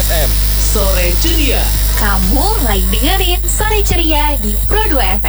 FM. Sore Ceria. Kamu lagi dengerin Sore Ceria di Pro 2